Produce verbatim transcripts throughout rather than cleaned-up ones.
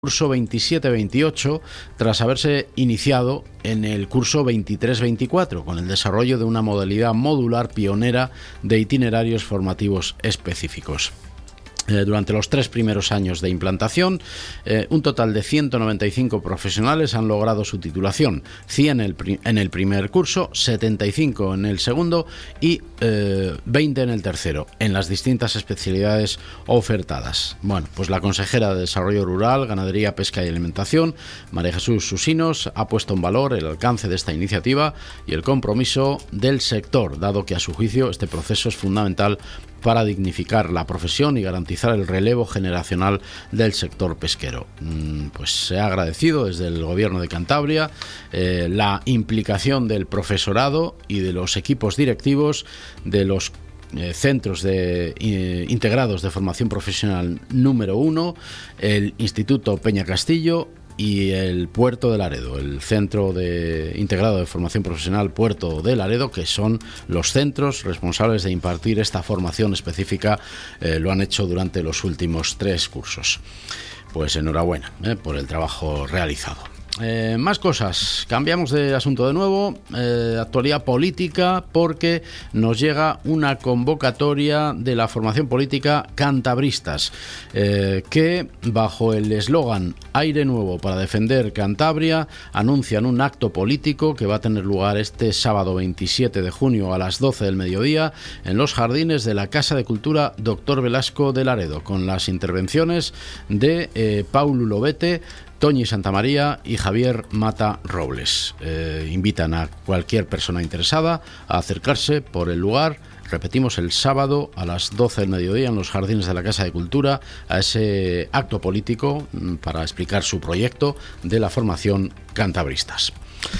curso veintisiete veintiocho tras haberse iniciado en el curso veintitrés veinticuatro con el desarrollo de una modalidad modular pionera de itinerarios formativos específicos. Eh, durante los tres primeros años de implantación, eh, un total de ciento noventa y cinco profesionales han logrado su titulación, cien en el, pri- en el primer curso, setenta y cinco en el segundo y eh, veinte en el tercero, en las distintas especialidades ofertadas. Bueno, pues la consejera de Desarrollo Rural, Ganadería, Pesca y Alimentación, María Jesús Susinos, ha puesto en valor el alcance de esta iniciativa y el compromiso del sector, dado que a su juicio este proceso es fundamental para dignificar la profesión y garantizar el relevo generacional del sector pesquero. Pues se ha agradecido desde el Gobierno de Cantabria eh, la implicación del profesorado y de los equipos directivos de los eh, centros de, eh, integrados de formación profesional número uno, el Instituto Peña Castillo y el Puerto de Laredo, el Centro de Integrado de Formación Profesional Puerto de Laredo, que son los centros responsables de impartir esta formación específica. Eh, lo han hecho durante los últimos tres cursos. Pues enhorabuena eh, por el trabajo realizado. Eh, más cosas, cambiamos de asunto de nuevo, eh, actualidad política, porque nos llega una convocatoria de la formación política Cantabristas, eh, que bajo el eslogan Aire Nuevo para defender Cantabria anuncian un acto político que va a tener lugar este sábado veintisiete de junio a las doce del mediodía en los jardines de la Casa de Cultura Doctor Velasco de Laredo, con las intervenciones de eh, Paulo Lobete, Toñi Santamaría y Javier Mata Robles. Eh, invitan a cualquier persona interesada a acercarse por el lugar, repetimos, el sábado a las doce del mediodía en los jardines de la Casa de Cultura, a ese acto político para explicar su proyecto de la formación Cantabristas.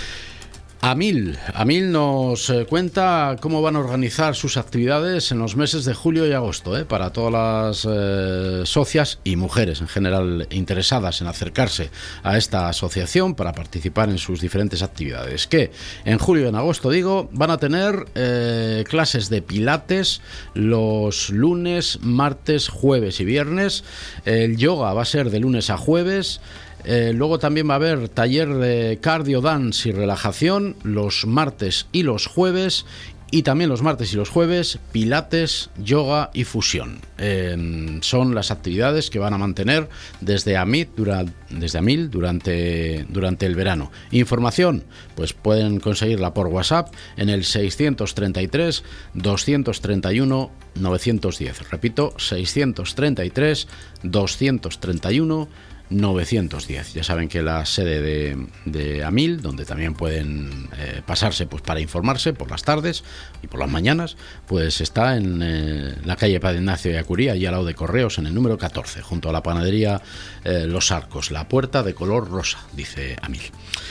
Amil, Amil nos eh, cuenta cómo van a organizar sus actividades en los meses de julio y agosto, eh, para todas las eh, socias y mujeres en general interesadas en acercarse a esta asociación para participar en sus diferentes actividades. Que en julio y en agosto, digo, van a tener eh, clases de pilates los lunes, martes, jueves y viernes. El yoga va a ser de lunes a jueves. Eh, luego también va a haber taller de cardio, dance y relajación los martes y los jueves, y también los martes y los jueves pilates, yoga y fusión. Eh, son las actividades que van a mantener desde Amil, dura, desde Amil durante, durante el verano. Información, pues pueden conseguirla por WhatsApp en el seiscientos treinta y tres, doscientos treinta y uno, novecientos diez. Repito, seiscientos treinta y tres, doscientos treinta y uno, novecientos diez. Ya saben que la sede de, de Amil, donde también pueden eh, pasarse pues para informarse por las tardes y por las mañanas, pues está en eh, la calle Padre Ignacio de Acuría, y al lado de Correos, en el número catorce, junto a la panadería eh, Los Arcos. La puerta de color rosa, dice Amil.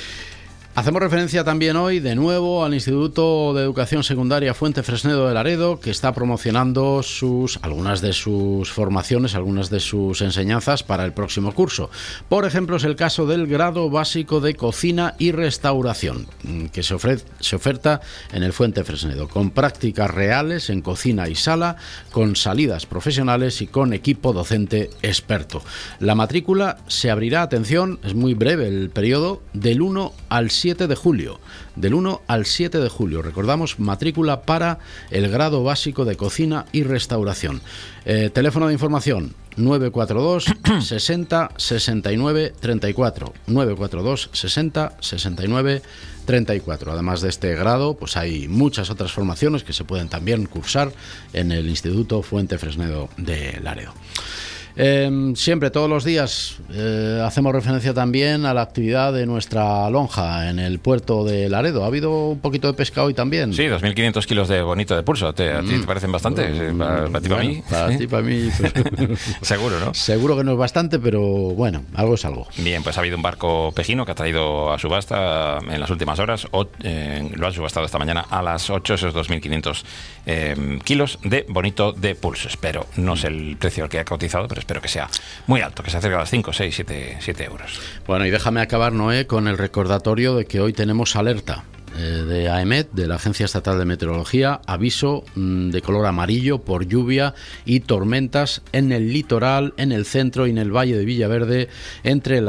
Hacemos referencia también hoy de nuevo al Instituto de Educación Secundaria Fuente Fresnedo de Laredo, que está promocionando sus algunas de sus formaciones, algunas de sus enseñanzas para el próximo curso. Por ejemplo, es el caso del grado básico de cocina y restauración, que se, ofrece, se oferta en el Fuente Fresnedo, con prácticas reales en cocina y sala, con salidas profesionales y con equipo docente experto. La matrícula se abrirá, atención, es muy breve el periodo, del uno al siete de julio. Del uno al siete de julio. Recordamos, matrícula para el grado básico de cocina y restauración. Eh, teléfono de información nueve cuatro dos, sesenta, sesenta y nueve, treinta y cuatro. nueve cuatro dos, sesenta, sesenta y nueve, treinta y cuatro. Además de este grado, pues hay muchas otras formaciones que se pueden también cursar en el Instituto Fuente Fresnedo de Laredo. Eh, siempre, todos los días, eh, hacemos referencia también a la actividad de nuestra lonja en el puerto de Laredo. ¿Ha habido un poquito de pesca hoy también? Sí, dos mil quinientos kilos de bonito de pulso. ¿Te, ¿A ti te parecen bastante? Mm, ¿Para, para ti, para bueno, mí? Para ti, para mí. Seguro, ¿no? Seguro que no es bastante, pero bueno, algo es algo. Bien, pues ha habido un barco pejino que ha traído a subasta en las últimas horas. O, eh, lo han subastado esta mañana a las ocho, esos dos mil quinientos eh, kilos de bonito de pulso. Espero, no sé el precio al que ha cotizado, pero espero que sea muy alto, que se acerque a los cinco, seis, siete euros. Bueno, y déjame acabar, Noé, con el recordatorio de que hoy tenemos alerta. eh, de AEMET, de la Agencia Estatal de Meteorología, aviso mm, de color amarillo por lluvia y tormentas en el litoral, en el centro y en el valle de Villaverde entre